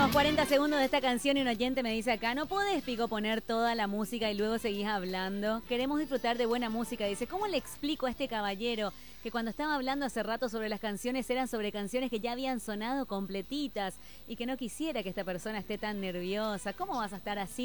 Últimos 40 segundos de esta canción y un oyente me dice acá, no podés, Pico, poner toda la música y luego seguís hablando. Queremos disfrutar de buena música. Dice, ¿cómo le explico a este caballero que cuando estaba hablando hace rato sobre las canciones eran sobre canciones que ya habían sonado completitas y que no quisiera que esta persona esté tan nerviosa? ¿Cómo vas a estar así